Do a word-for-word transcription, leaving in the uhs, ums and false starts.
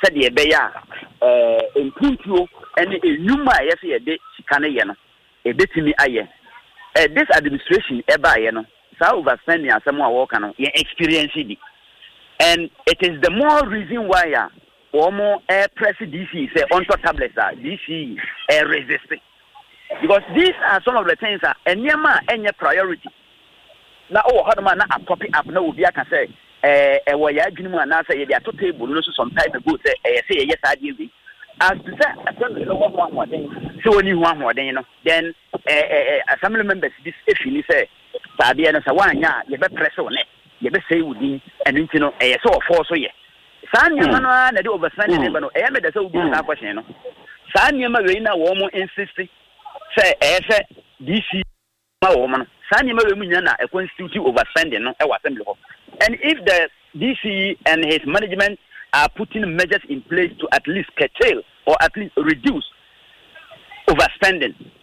said the beya uh in Punto and a Numa yes a day Sikanayano, a bit to me aye. Uh, this administration eba you know, so overspending as someone walk on your experience and it is the more reason why uh, or more air press D C say on top tablets are D C air resisting because these are some of the things that any man any priority. Now, oh, how man a copy up no be I can say eh eh why ya dwunu and say they are to table no some time ago say eh say yes I give as to say assembly no one more then so only one more then you know then eh eh assembly members this if you say sabi na say one ya you be press on it you be say wudi and you know eh so for so ye san nyama no na dey overstand dey no eh me dey say wudi na question no san nyama we na wo mo insist say eh say D C ma wo mo no san nyama we mu nya na e constitute overspending no e wa assembly ho. And if the D C and his management are putting measures in place to at least curtail or at least reduce overspending,